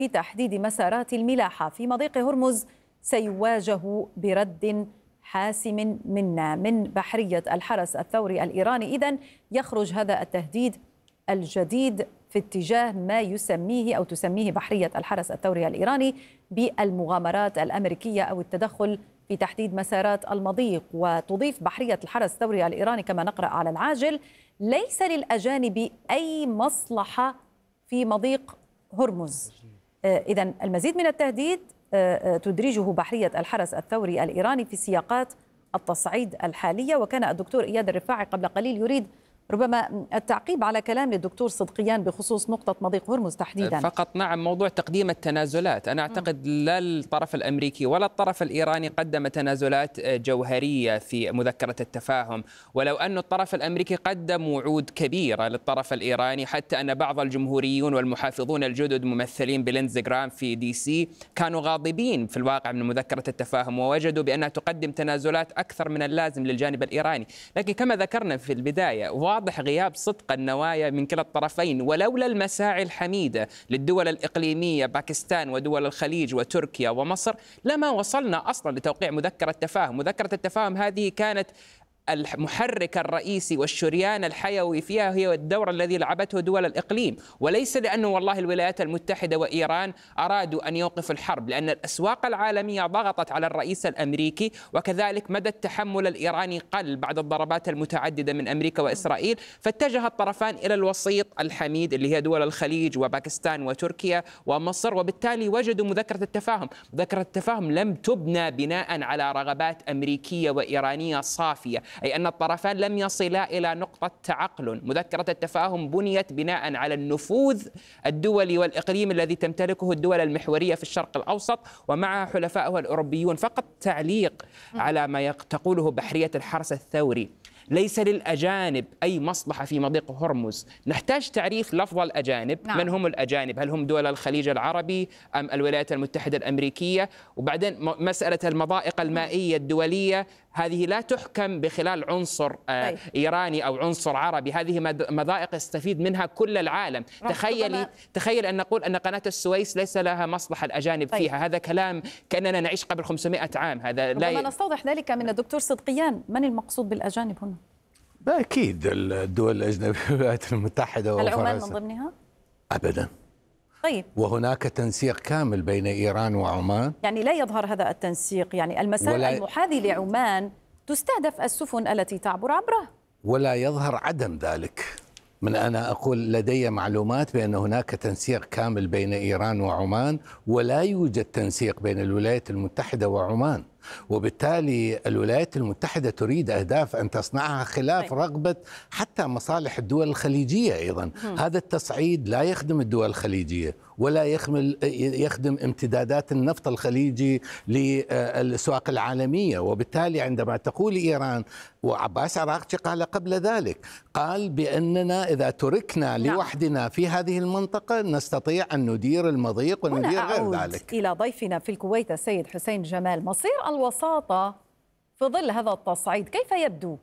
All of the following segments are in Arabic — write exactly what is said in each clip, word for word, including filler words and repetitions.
في تحديد مسارات الملاحة في مضيق هرمز سيواجه برد حاسم منا من بحرية الحرس الثوري الإيراني. إذن يخرج هذا التهديد الجديد في اتجاه ما يسميه أو تسميه بحرية الحرس الثوري الإيراني بالمغامرات الأمريكية أو التدخل في تحديد مسارات المضيق. وتضيف بحرية الحرس الثوري الإيراني كما نقرأ على العاجل: ليس للأجانب أي مصلحة في مضيق هرمز. إذن المزيد من التهديد تدرجه بحرية الحرس الثوري الإيراني في سياقات التصعيد الحالية. وكان الدكتور إياد الرفاعي قبل قليل يريد ربما التعقيب على كلام للدكتور صدقيان بخصوص نقطة مضيق هرمز تحديدا. فقط نعم، موضوع تقديم التنازلات، أنا أعتقد لا الطرف الأمريكي ولا الطرف الإيراني قدم تنازلات جوهرية في مذكرة التفاهم، ولو أن الطرف الأمريكي قدم وعود كبيرة للطرف الإيراني، حتى أن بعض الجمهوريون والمحافظون الجدد ممثلين بلينزي جرام في دي سي كانوا غاضبين في الواقع من مذكرة التفاهم ووجدوا بأنها تقدم تنازلات أكثر من اللازم للجانب الإيراني. لكن كما ذكرنا في البداية واضح غياب صدق النوايا من كلا الطرفين، ولولا المساعي الحميدة للدول الإقليمية باكستان ودول الخليج وتركيا ومصر لما وصلنا أصلا لتوقيع مذكرة تفاهم. مذكرة التفاهم هذه كانت المحرك الرئيسي والشريان الحيوي فيها هي الدور الذي لعبته دول الإقليم، وليس لأنه والله الولايات المتحدة وإيران أرادوا أن يوقفوا الحرب، لأن الأسواق العالمية ضغطت على الرئيس الأمريكي، وكذلك مدى التحمل الإيراني قل بعد الضربات المتعددة من أمريكا وإسرائيل، فاتجه الطرفان إلى الوسيط الحميد اللي هي دول الخليج وباكستان وتركيا ومصر، وبالتالي وجدوا مذكرة التفاهم. مذكرة التفاهم لم تبنى بناء على رغبات أمريكية وإيرانية صافية، أي أن الطرفان لم يصلا إلى نقطة تعقل. مذكرة التفاهم بنيت بناء على النفوذ الدولي والإقليمي الذي تمتلكه الدول المحورية في الشرق الأوسط ومع حلفائها الأوروبيون. فقط تعليق على ما تقوله بحرية الحرس الثوري: ليس للأجانب أي مصلحة في مضيق هرمز. نحتاج تعريف لفظ الأجانب. نعم. من هم الأجانب؟ هل هم دول الخليج العربي أم الولايات المتحدة الأمريكية؟ وبعدين مسألة المضائق المائية الدولية هذه لا تحكم بخلال عنصر طيب. إيراني أو عنصر عربي، هذه مضائق يستفيد منها كل العالم. تخيلي تخيل أن نقول أن قناة السويس ليس لها مصلحة الأجانب طيب. فيها، هذا كلام كأننا نعيش قبل خمسمائة عام. هذا لا ي... نستوضح ذلك من الدكتور صدقيان. من المقصود بالأجانب هنا؟ أكيد الدول الأجنبية، الولايات المتحدة وفرنسا. هل عمان من ضمنها؟ أبدا. طيب. وهناك تنسيق كامل بين إيران وعمان. يعني لا يظهر هذا التنسيق، يعني المسار ولا... المحاذي لعمان تستهدف السفن التي تعبر عبره، ولا يظهر عدم ذلك. من أنا أقول لدي معلومات بأن هناك تنسيق كامل بين إيران وعمان، ولا يوجد تنسيق بين الولايات المتحدة وعمان، وبالتالي الولايات المتحدة تريد أهداف أن تصنعها خلاف رغبة حتى مصالح الدول الخليجية أيضا. م. هذا التصعيد لا يخدم الدول الخليجية ولا يخدم يخدم امتدادات النفط الخليجي للأسواق العالمية. وبالتالي عندما تقول إيران، وعباس عراقجي قال قبل ذلك، قال بأننا إذا تركنا لوحدنا في هذه المنطقة نستطيع أن ندير المضيق وندير غير ذلك. إلى ضيفنا في الكويت السيد حسين جمال: مصير الوساطة في ظل هذا التصعيد كيف يبدو؟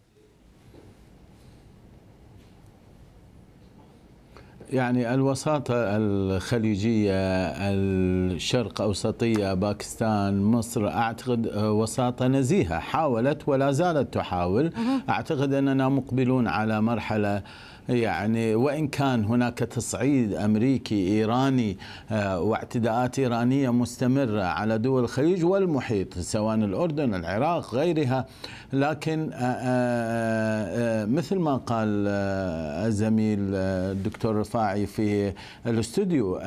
يعني الوساطة الخليجية، الشرق أوسطية، باكستان، مصر، أعتقد وساطة نزيهة حاولت ولا زالت تحاول. أعتقد أننا مقبلون على مرحلة، يعني وإن كان هناك تصعيد أمريكي إيراني واعتداءات إيرانية مستمرة على دول الخليج والمحيط سواء الأردن، العراق، غيرها، لكن مثل ما قال الزميل الدكتور رفاعي في الاستوديو،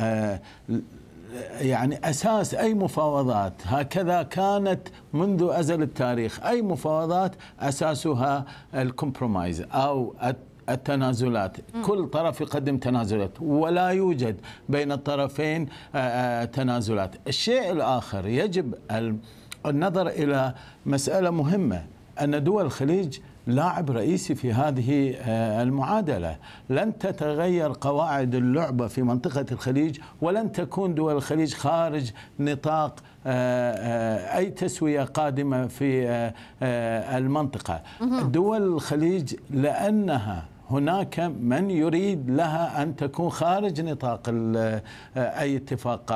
يعني أساس أي مفاوضات هكذا كانت منذ أزل التاريخ. أي مفاوضات أساسها الكومبرومايز أو التنازلات. كل طرف يقدم تنازلات ولا يوجد بين الطرفين تنازلات. الشيء الآخر يجب النظر إلى مسألة مهمة، أن دول الخليج لاعب رئيسي في هذه المعادلة. لن تتغير قواعد اللعبة في منطقة الخليج، ولن تكون دول الخليج خارج نطاق أي تسوية قادمة في المنطقة. دول الخليج لأنها هناك من يريد لها أن تكون خارج نطاق أي اتفاق